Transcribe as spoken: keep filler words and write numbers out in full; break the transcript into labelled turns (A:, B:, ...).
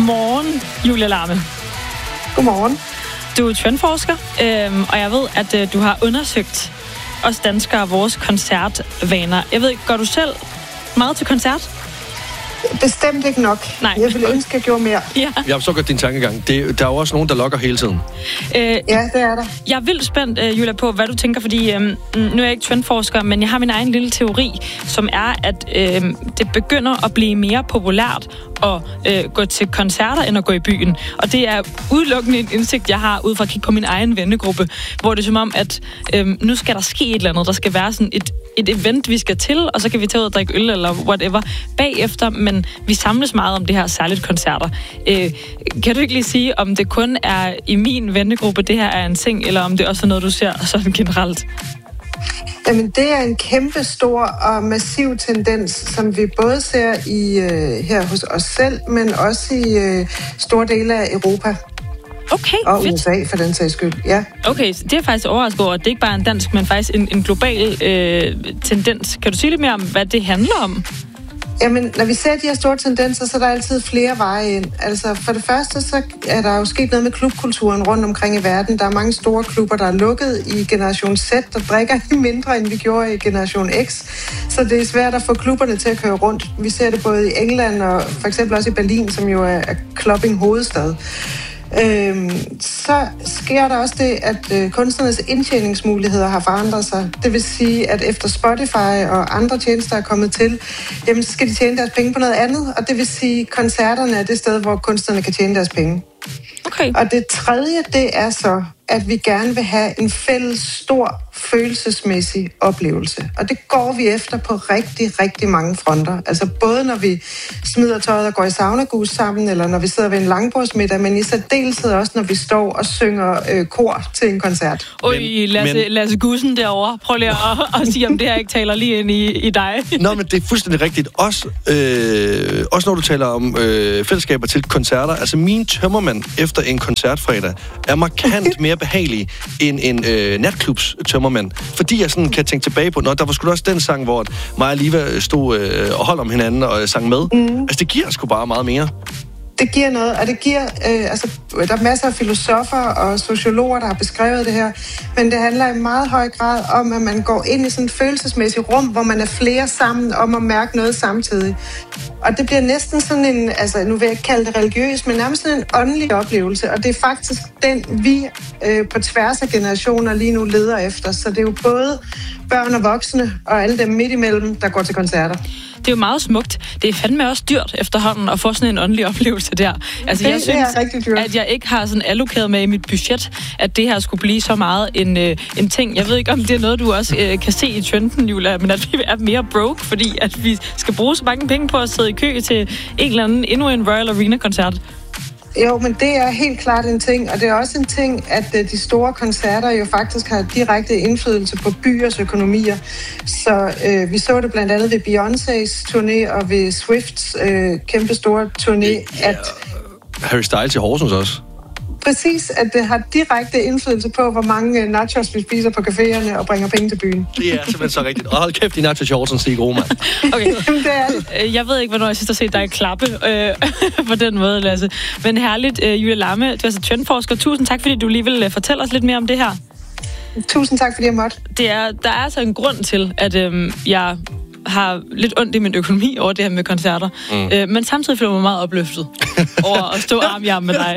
A: Godmorgen, Julia Larme.
B: Godmorgen.
A: Du er trendforsker, øhm, og jeg ved, at øh, du har undersøgt os danskere vores koncertvaner. Jeg ved ikke, går du selv meget til koncert?
B: Bestemt ikke nok.
A: Nej.
B: Jeg ville ønske, at jeg gjorde mere.
A: Ja.
C: Jeg har så godt din tankegang. Det, der er jo også nogen, der lokker hele tiden.
A: Øh,
B: Ja, det er der.
A: Jeg er vildt spændt, øh, Julia, på, hvad du tænker, fordi øh, nu er jeg ikke trendforsker, men jeg har min egen lille teori, som er, at øh, det begynder at blive mere populært at øh, gå til koncerter, end at gå i byen. Og det er udelukkende en indsigt, jeg har, ud fra at kigge på min egen vennegruppe, hvor det er som om, at øh, nu skal der ske et eller andet. Der skal være sådan et, et event, vi skal til, og så kan vi tage ud og drikke øl eller whatever bagefter, men vi samles meget om det her, særligt koncerter. Øh, kan du ikke lige sige, om det kun er i min vennegruppe, det her er en ting, eller om det også er noget, du ser sådan generelt?
B: Jamen, det er en kæmpe stor og massiv tendens, som vi både ser i øh, her hos os selv, men også i øh, store dele af Europa.
A: Okay,
B: og
A: fedt.
B: U S A for den sags skyld, ja.
A: Okay, det er faktisk overrasket over, at det ikke bare er en dansk, men faktisk en, en global øh, tendens. Kan du sige lidt mere om, hvad det handler om?
B: Jamen, når vi ser de her store tendenser, så er der altid flere veje ind. Altså, for det første, så er der jo sket noget med klubkulturen rundt omkring i verden. Der er mange store klubber, der er lukket i Generation Z, der drikker mindre, end vi gjorde i Generation X. Så det er svært at få klubberne til at køre rundt. Vi ser det både i England og for eksempel også i Berlin, som jo er, er clubbing hovedstad. Øhm, så sker der også det, at øh, kunstnernes indtjeningsmuligheder har forandret sig. Det vil sige, at efter Spotify og andre tjenester er kommet til, jamen, så skal de tjene deres penge på noget andet, og det vil sige, at koncerterne er det sted, hvor kunstnerne kan tjene deres penge.
A: Okay.
B: Og det tredje, det er så, at vi gerne vil have en fælles, stor, følelsesmæssig oplevelse. Og det går vi efter på rigtig, rigtig mange fronter. Altså både når vi smider tøjet og går i saunagus sammen, eller når vi sidder ved en langbordsmiddag, men i særdeleshed også, når vi står og synger øh, kor til en koncert.
A: Oj,
C: Men-
A: Lasse,
C: men-
A: Lasse Gussen derovre. Prøv lige at, at sige, om det her ikke taler lige ind i, i dig.
C: Nå, men det er fuldstændig rigtigt. Også, øh, også når du taler om øh, fællesskaber til koncerter. Altså, min tømmermand efter en koncertfredag er markant mere behagelig end en øh, natklubs tømmermand. Fordi jeg sådan kan tænke tilbage på, nå, der var sgu da også den sang, hvor mig og Liva stod øh, og holdt om hinanden og sang med. Mm. Altså, det giver sgu bare meget mere.
B: Det giver noget, og det giver, øh, altså, der er masser af filosofer og sociologer, der har beskrevet det her, men det handler i meget høj grad om, at man går ind i sådan et følelsesmæssigt rum, hvor man er flere sammen om at mærke noget samtidig. Og det bliver næsten sådan en, altså nu vil jeg ikke kalde det religiøs, men nærmest sådan en åndelig oplevelse, og det er faktisk den, vi øh, på tværs af generationer lige nu leder efter. Så det er jo både børn og voksne og alle dem midt imellem, der går til koncerter.
A: Det er jo meget smukt. Det er fandme også dyrt efterhånden at få sådan en åndelig oplevelse der. Altså,
B: Det
A: jeg
B: er
A: synes,
B: rigtig dyrt.
A: at jeg ikke har sådan allokeret med i mit budget, at det her skulle blive så meget en, øh, en ting. Jeg ved ikke, om det er noget, du også øh, kan se i trenden, Julia, men at vi er mere broke, fordi at vi skal bruge så mange penge på at sidde i kø til en eller anden, endnu en Royal Arena-koncert.
B: Jo, men det er helt klart en ting, og det er også en ting, at uh, de store koncerter jo faktisk har direkte indflydelse på byers økonomier. Så uh, vi så det blandt andet ved Beyoncés turné og ved Swifts uh, kæmpe store turné, at
C: Harry Styles i Horsens også.
B: præcis, at det har direkte indflydelse på, hvor mange uh, nachos vi spiser på caféerne og bringer penge til byen.
C: Det er simpelthen så rigtigt. Og hold kæft, de nachos i Horsens, de er gode, mand.
A: Okay.
B: Jamen, det er det.
A: Øh, Jeg ved ikke, hvornår jeg sidst har set dig klappe øh, på den måde, Lasse. Men herligt, øh, Julia Larme, du er så trendforsker. Tusind tak, fordi du lige vil øh, fortælle os lidt mere om det her.
B: Tusind tak, fordi jeg måtte.
A: Det er, der er altså en grund til, at øh, jeg har lidt ondt i min økonomi over det her med koncerter. Mm. Øh, men samtidig føler jeg mig meget opløftet over at stå arm i arm med dig.